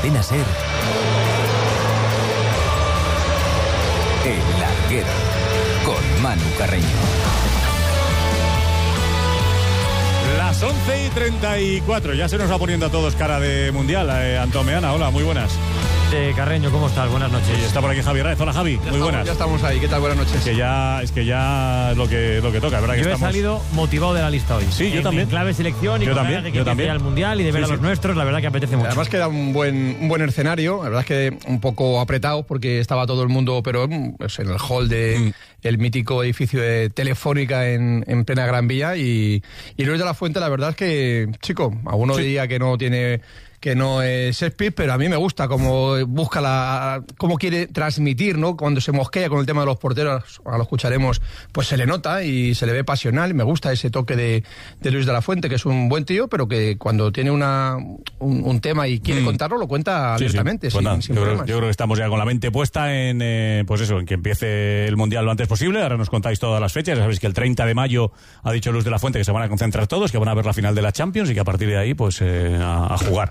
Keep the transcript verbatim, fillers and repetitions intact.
Cadena SER, El Larguero, con Manu Carreño. Las once y treinta y cuatro, ya se nos va poniendo a todos cara de mundial. Eh, Antomeana, hola, muy buenas. Eh, Carreño, ¿cómo estás? Buenas noches. Y está por aquí Javi Raez. Hola, Javi, Ya muy estamos, buenas. Ya estamos ahí, ¿qué tal? Buenas noches. Es que ya, es que ya es lo que, lo que toca, ¿verdad? Que yo he estamos... salido motivado de la lista hoy. Sí, yo en, también. En clave selección y Yo con también, ganas de que yo empiece también. ya el mundial y de ver Sí, a los sí. nuestros, la verdad que apetece mucho. Además queda un buen, un buen escenario, la verdad es que un poco apretado porque estaba todo el mundo, pero pues, en el hall de Mm. el mítico edificio de Telefónica en, en plena Gran Vía y, y Luis de la Fuente, la verdad es que, chico, alguno Sí. diría que no tiene... que no es Shakespeare, pero a mí me gusta cómo busca la, cómo quiere transmitir, ¿no? Cuando se mosquea con el tema de los porteros, ahora lo escucharemos, pues se le nota y se le ve pasional, y me gusta ese toque de, de Luis de la Fuente, que es un buen tío, pero que cuando tiene una, un, un tema y quiere Mm. contarlo, lo cuenta Sí, sí. abiertamente, Pues sin, nada, sin yo, creo, problemas. yo creo que estamos ya con la mente puesta en, eh, pues eso, en que empiece el Mundial lo antes posible. Ahora nos contáis todas las fechas. Ya sabéis que el treinta de mayo ha dicho Luis de la Fuente que se van a concentrar todos, que van a ver la final de la Champions y que a partir de ahí, pues eh, a, a jugar.